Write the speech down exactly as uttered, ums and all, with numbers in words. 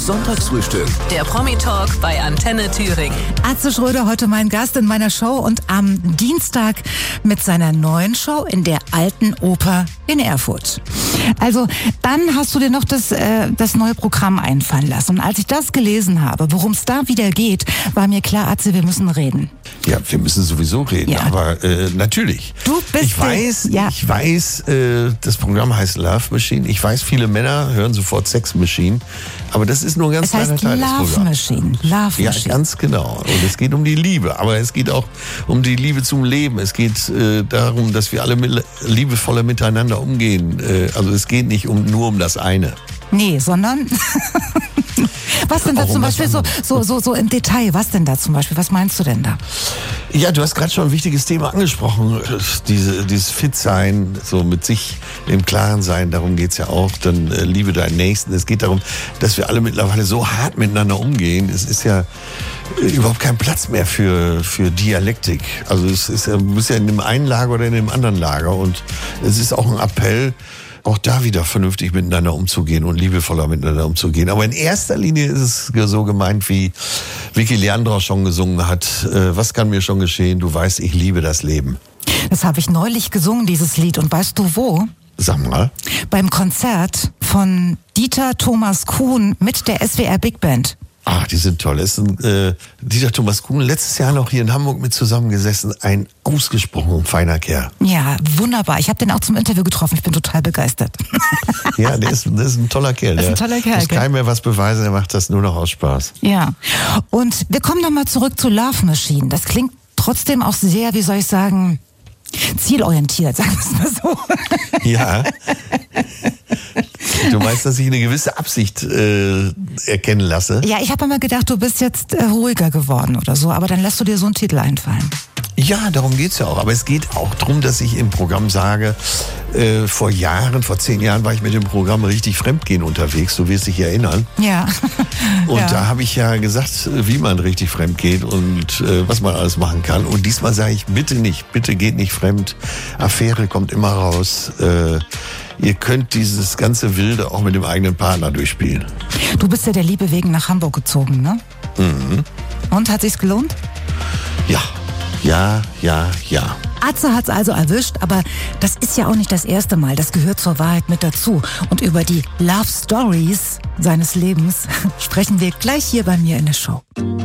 Sonntagsfrühstück. Der Promi-Talk bei Antenne Thüringen. Atze Schröder, heute mein Gast in meiner Show und am Dienstag mit seiner neuen Show in der Alten Oper in Erfurt. Also, dann hast du dir noch das, äh, das neue Programm einfallen lassen. Und als ich das gelesen habe, worum es da wieder geht, war mir klar, Atze, wir müssen reden. Ja, wir müssen sowieso reden, Ja. aber äh, natürlich. Du bist ich weiß, der- ja. ich weiß, äh, das Programm heißt Love Machine. Ich weiß, viele Männer hören sofort Sex Machine, aber das ist nur ein ganz Es heißt kleiner Teil des Love Programms. Machine. Love Ja, Machine. ganz genau. Und es geht um die Liebe, aber es geht auch um die Liebe zum Leben. Es geht äh, darum, dass wir alle mit, liebevoller miteinander umgehen. Äh, also es geht nicht um, nur um das eine. Nee, sondern... Was denn da Auch zum um das Beispiel so, andere. so, so, so im Detail? Was denn da zum Beispiel? Was meinst du denn da? Ja, du hast gerade schon ein wichtiges Thema angesprochen. Diese, dieses Fit-Sein, so mit sich im Klaren sein, darum geht's ja auch. Dann äh, liebe deinen Nächsten. Es geht darum, dass wir alle mittlerweile so hart miteinander umgehen. Es ist ja äh, überhaupt kein Platz mehr für, für Dialektik. Also es ist, ja- du bist ja in dem einen Lager oder in dem anderen Lager. Und es ist auch ein Appell, auch da wieder vernünftig miteinander umzugehen und liebevoller miteinander umzugehen. Aber in erster Linie ist es so gemeint, wie Vicky Leandros schon gesungen hat. Äh, was kann mir schon geschehen? Du weißt, ich liebe das Leben. Das habe ich neulich gesungen, dieses Lied. Und weißt du wo? Sag mal. Beim Konzert von Dieter Thomas Kuhn mit der S W R Big Band. Ah, die sind toll. Es ist ein, äh, Dieter Thomas Kuhn, letztes Jahr noch hier in Hamburg mit zusammengesessen. Ein ausgesprochen feiner Kerl. Ja, wunderbar. Ich habe den auch zum Interview getroffen. Ich bin total begeistert. Ja, der ist, der ist ein toller Kerl. Das ist ein Der toller Kerl, muss gell? keinem mehr was beweisen, der macht das nur noch aus Spaß. Ja. Und wir kommen nochmal zurück zu Love Machine. Das klingt trotzdem auch sehr, wie soll ich sagen, zielorientiert, sagen wir es mal so. Ja. Du meinst, dass ich eine gewisse Absicht äh, erkennen lasse? Ja, ich habe immer gedacht, du bist jetzt äh, ruhiger geworden oder so, aber dann lässt du dir so einen Titel einfallen. Ja, darum geht's ja auch. Aber es geht auch darum, dass ich im Programm sage, äh, vor Jahren, vor zehn Jahren war ich mit dem Programm Richtig Fremdgehen unterwegs, du wirst dich erinnern. Ja. Und ja. da habe ich ja gesagt, wie man richtig fremd geht und äh, was man alles machen kann. Und diesmal sage ich, bitte nicht, bitte geht nicht fremd. Affäre kommt immer raus. Äh, ihr könnt dieses ganze Wilde auch mit dem eigenen Partner durchspielen. Du bist ja der Liebe wegen nach Hamburg gezogen, ne? Mhm. Und, hat sich's gelohnt? Ja, ja, ja, ja. Atze hat's also erwischt, aber das ist ja auch nicht das erste Mal. Das gehört zur Wahrheit mit dazu. Und über die Love Stories seines Lebens sprechen wir gleich hier bei mir in der Show.